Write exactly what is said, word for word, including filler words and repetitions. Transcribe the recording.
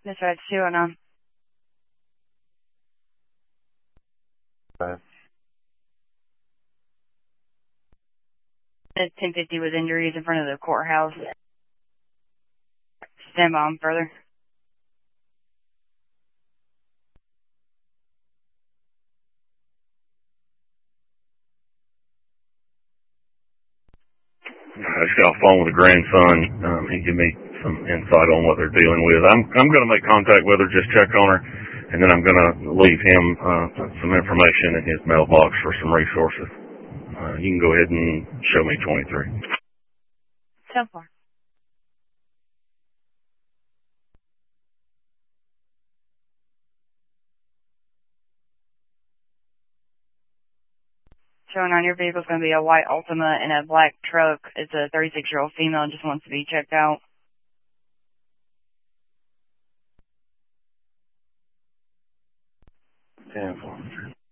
That's right, two oh nine. Uh, It's ten fifty with injuries in front of the courthouse. Stand by on further. I just got off the phone with a grandson. Um, he gave me some insight on what they're dealing with. I'm I'm going to make contact with her, just check on her, and then I'm going to leave him uh, some information in his mailbox for some resources. Uh, you can go ahead and show me twenty-three. So far. Showing on your vehicle is going to be a white Altima in a black truck. It's a thirty-six-year-old female, just wants to be checked out. ten four.